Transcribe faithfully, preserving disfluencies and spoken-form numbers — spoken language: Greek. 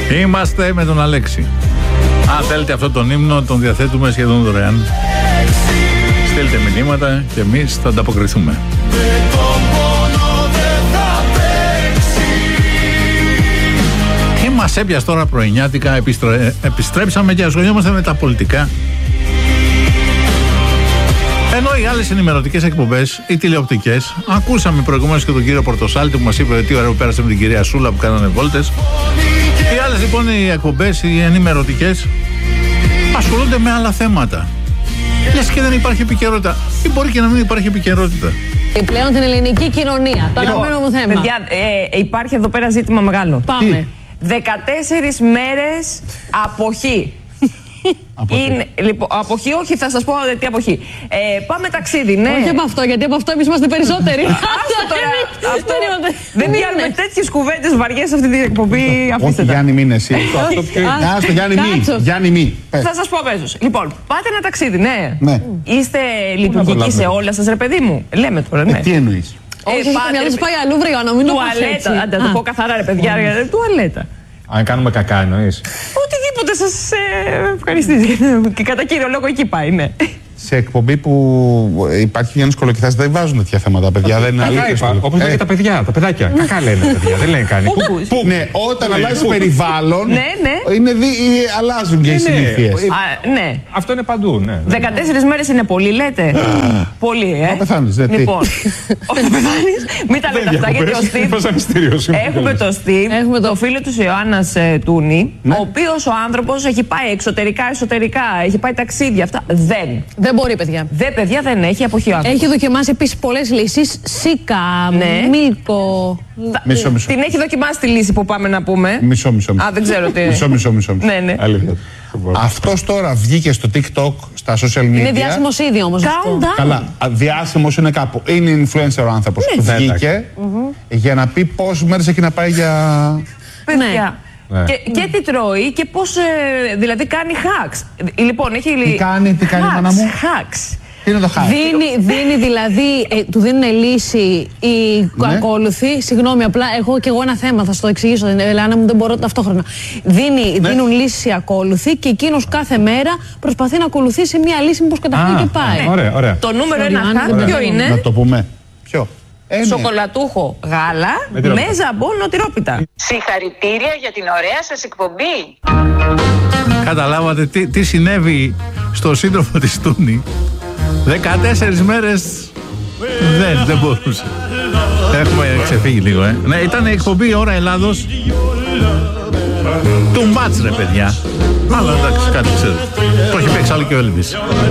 Είμαστε με τον Αλέξη. Αν θέλετε αυτό τον ύμνο, τον διαθέτουμε σχεδόν δωρεάν. Στείλτε μηνύματα και εμείς θα ανταποκριθούμε. Και μας έπιασε τώρα πρωινιάτικα, επιστρε... επιστρέψαμε και ασχολιόμαστε με τα πολιτικά. Ενώ οι άλλες ενημερωτικές εκπομπές, οι τηλεοπτικές, ακούσαμε προηγουμένως και τον κύριο Πορτοσάλτη που μας είπε τι ωραία που πέρασε με την κυρία Σούλα που κάνανε βόλτες. Οι άλλες λοιπόν οι εκπομπές, οι ενημερωτικές, ασχολούνται με άλλα θέματα. Λες και δεν υπάρχει επικαιρότητα. Ή μπορεί και να μην υπάρχει επικαιρότητα. Πλέον την ελληνική κοινωνία. Το αγαπημένο μου θέμα. Παιδιά, ε, υπάρχει εδώ πέρα ζήτημα μεγάλο. Πάμε. δεκατέσσερις μέρες αποχή. Αποχή. Είναι, λοιπόν, αποχή, όχι, θα σας πω τι αποχή. Ε, πάμε ταξίδι, ναι. Όχι από αυτό, γιατί από αυτό εμείς είμαστε περισσότεροι. Αυτό τώρα, αυτό, δεν πιάνουμε τέτοιες κουβέντες βαριές σε αυτή την εκπομπή. Όχι, Γιάννη, μην εσύ. Να στο Γιάννη, μη. Γιάννη, μη. Θα σας πω αμέσως. Λοιπόν, πάτε ένα ταξίδι, ναι. Ναι. Είστε λειτουργικοί σε όλα σας, ρε παιδί μου. Λέμε τώρα, ναι. Τι εννοείς? Όχι, το μυαλό σου πάει αλλού, βρε Ιωάννα, μην το πας έτσι. Τουαλέτα, αν τα το πω καθαρά, ρε παιδιά, τουαλέτα. Αν κάνουμε κακά, εννοείς? Οτιδήποτε σας ε, ευχαριστήσει. Και κατά κύριο λόγο εκεί πάει, ναι. Σε εκπομπή που υπάρχει Γιάννης Κολοκυθάς δεν βάζουν τέτοια θέματα, παιδιά. Δεν είναι αλήθεια. Όπως λένε και τα παιδιά, τα παιδάκια. Κακά λένε τα παιδιά, δεν λένε κάνει. Πού, ναι, όταν αλλάζει περιβάλλον, ναι, ναι. Είναι δι, αλλάζουν και οι συνήθειες. Ναι. Αυτό είναι παντού, ναι. δεκατέσσερις μέρες είναι πολύ, λέτε. Πολύ, ε. Θα πεθάνεις, δεν Λοιπόν, όχι θα πεθάνεις, μην τα λέτε αυτά, γιατί ο Στίβ. Έχουμε το Στίβ, Έχουμε το φίλο του Ιωάννας Τούνη, ο οποίος ο άνθρωπος έχει πάει εξωτερικά, εσωτερικά, έχει πάει ταξίδια, αυτά. Δεν. Δεν μπορεί, παιδιά. Δεν, παιδιά, δεν έχει αποχή ο άνθρωπος. Έχει δοκιμάσει επίσης πολλές λύσεις. Σίκα, Ναι. Μίλκο. Μισό, μισό. Την έχει δοκιμάσει τη λύση που πάμε να πούμε. Μισό, μισό. Α, δεν ξέρω τι. Μισό, μισό, μισό. Ναι, ναι. Αλήθεια. Αυτός τώρα βγήκε στο TikTok, στα social media. Είναι διάσημος ήδη όμως. αυτό. Countdown. Καλά, α, διάσημος είναι κάπου. Είναι influencer ο άνθρωπος που Ναι, βγήκε για να πει πόσες μέρες έχει να πάει για... Παιδιά. Ναι. Και, και τι τρώει και πώς, ε, δηλαδή κάνει hacks. Λοιπόν, έχει... Τι κάνει, τι κάνει, hacks, μάνα μου? hacks. Τι είναι το χάρη? Δίνει, δίνει δηλαδή, ε, του δίνουν λύση οι Ναι. ακόλουθοι. Συγγνώμη, απλά έχω και εγώ ένα θέμα, θα στο εξηγήσω. Ελένα μου, δεν μπορώ ταυτόχρονα. Δίνει, Ναι. Δίνουν λύση οι ακόλουθοι και εκείνος κάθε μέρα προσπαθεί να ακολουθήσει μία λύση, μήπως καταφέρει και πάει. Ναι. Ωραία, ωραία. Το νούμερο Sorry, ένα Άννα, hack δεν ποιο μπορώ. είναι? Να το πούμε. Ποιο? Ε, ναι. Σοκολατούχο γάλα Με τυρόπιτα. με ζαμπόν τυρόπιτα. Συγχαρητήρια για την ωραία σας εκπομπή. Καταλάβατε τι, τι συνέβη στο σύντροφο της Τούνη. δεκατέσσερις μέρες δεν, δεν μπορούσε. Έχουμε ξεφύγει λίγο, ε. Ναι, ήταν η εκπομπή Ώρα Ελλάδος. Του μάτς, ρε παιδιά. Αλλά εντάξει, κάτι ξέρετε. Το έχει παίξει άλλο και ο Έλβης.